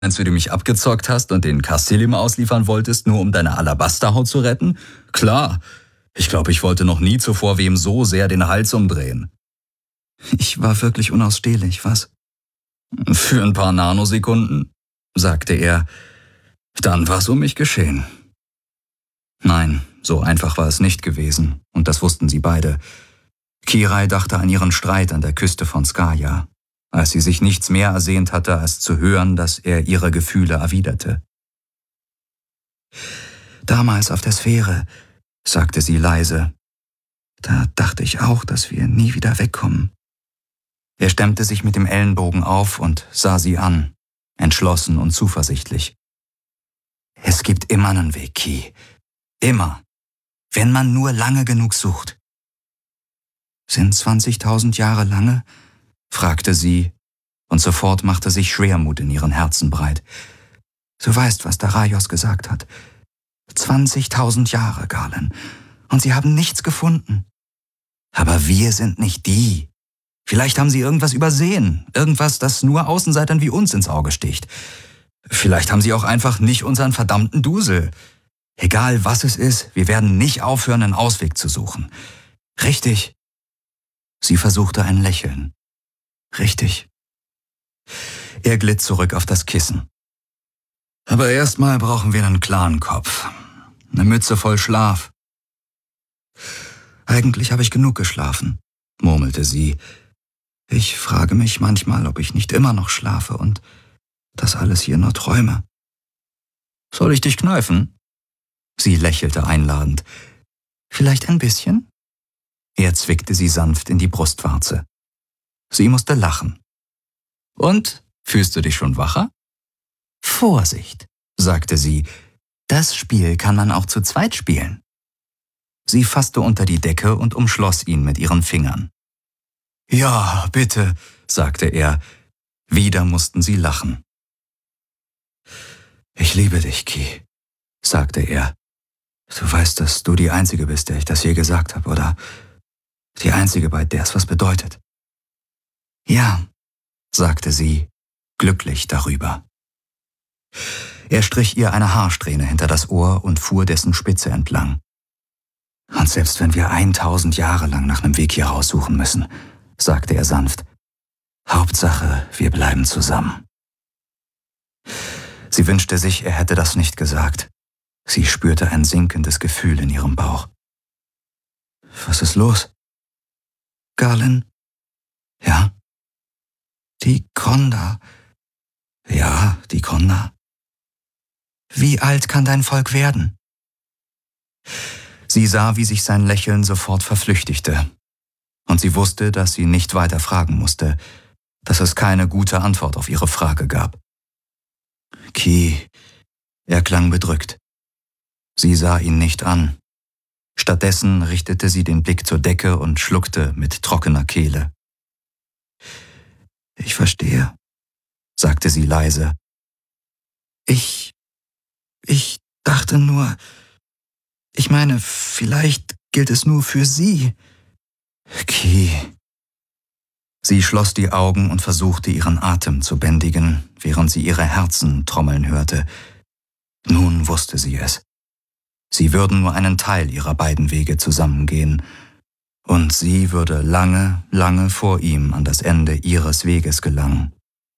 Als du mich abgezockt hast und den Castellim ausliefern wolltest, nur um deine Alabasterhaut zu retten? Klar. Ich glaube, ich wollte noch nie zuvor wem so sehr den Hals umdrehen. Ich war wirklich unausstehlich, was? Für ein paar Nanosekunden, sagte er. Dann war's um mich geschehen. Nein, so einfach war es nicht gewesen, und das wussten sie beide. Kirai dachte an ihren Streit an der Küste von Skaya, als sie sich nichts mehr ersehnt hatte, als zu hören, dass er ihre Gefühle erwiderte. Damals auf der Sphäre, sagte sie leise, da dachte ich auch, dass wir nie wieder wegkommen. Er stemmte sich mit dem Ellenbogen auf und sah sie an, entschlossen und zuversichtlich. Es gibt immer einen Weg, Ki. Immer. Wenn man nur lange genug sucht. Sind 20.000 Jahre lange? Fragte sie, und sofort machte sich Schwermut in ihren Herzen breit. Du weißt, was Daraios gesagt hat. 20.000 Jahre, Galen, und sie haben nichts gefunden. Aber wir sind nicht die. Vielleicht haben sie irgendwas übersehen, irgendwas, das nur Außenseitern wie uns ins Auge sticht. Vielleicht haben sie auch einfach nicht unseren verdammten Dusel. Egal was es ist, wir werden nicht aufhören, einen Ausweg zu suchen. Richtig. Sie versuchte ein Lächeln. Richtig. Er glitt zurück auf das Kissen. Aber erstmal brauchen wir einen klaren Kopf. Eine Mütze voll Schlaf. Eigentlich habe ich genug geschlafen, murmelte sie. Ich frage mich manchmal, ob ich nicht immer noch schlafe und das alles hier nur träume. Soll ich dich kneifen? Sie lächelte einladend. Vielleicht ein bisschen? Er zwickte sie sanft in die Brustwarze. Sie musste lachen. Und, fühlst du dich schon wacher? Vorsicht, sagte sie. Das Spiel kann man auch zu zweit spielen. Sie fasste unter die Decke und umschloss ihn mit ihren Fingern. Ja, bitte, sagte er. Wieder mussten sie lachen. Ich liebe dich, Ki, sagte er. Du weißt, dass du die Einzige bist, der ich das je gesagt habe, oder? Die Einzige, bei der es was bedeutet. Ja, sagte sie, glücklich darüber. Er strich ihr eine Haarsträhne hinter das Ohr und fuhr dessen Spitze entlang. Und selbst wenn wir 1000 Jahre lang nach einem Weg hier raussuchen müssen, sagte er sanft, Hauptsache, wir bleiben zusammen. Sie wünschte sich, er hätte das nicht gesagt. Sie spürte ein sinkendes Gefühl in ihrem Bauch. Was ist los? Galen? Ja? Die Kronda. Ja, die Kronda. Wie alt kann dein Volk werden? Sie sah, wie sich sein Lächeln sofort verflüchtigte. Und sie wusste, dass sie nicht weiter fragen musste, dass es keine gute Antwort auf ihre Frage gab. Ki, er klang bedrückt. Sie sah ihn nicht an. Stattdessen richtete sie den Blick zur Decke und schluckte mit trockener Kehle. Ich verstehe, sagte sie leise. Ich dachte nur, ich meine, vielleicht gilt es nur für sie. Ki. Sie schloss die Augen und versuchte, ihren Atem zu bändigen, während sie ihre Herzen trommeln hörte. Nun wusste sie es. Sie würden nur einen Teil ihrer beiden Wege zusammengehen, und sie würde lange, lange vor ihm an das Ende ihres Weges gelangen.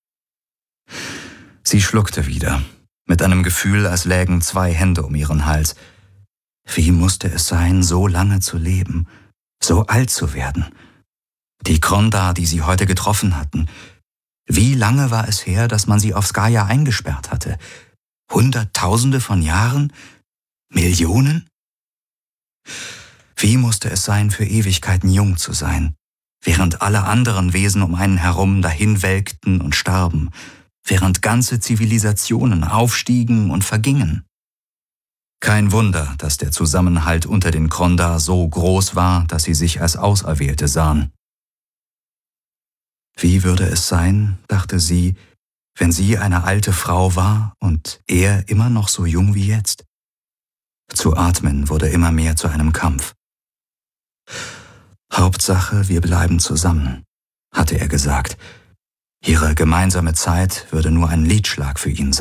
Sie schluckte wieder, mit einem Gefühl, als lägen 2 Hände um ihren Hals. Wie musste es sein, so lange zu leben, so alt zu werden? Die Kronda, die sie heute getroffen hatten. Wie lange war es her, dass man sie auf Skaya eingesperrt hatte? Hunderttausende von Jahren? Millionen? Wie musste es sein, für Ewigkeiten jung zu sein, während alle anderen Wesen um einen herum dahinwelkten und starben, während ganze Zivilisationen aufstiegen und vergingen? Kein Wunder, dass der Zusammenhalt unter den Kronda so groß war, dass sie sich als Auserwählte sahen. Wie würde es sein, dachte sie, wenn sie eine alte Frau war und er immer noch so jung wie jetzt? Zu atmen wurde immer mehr zu einem Kampf. Hauptsache, wir bleiben zusammen, hatte er gesagt. Ihre gemeinsame Zeit würde nur ein Liedschlag für ihn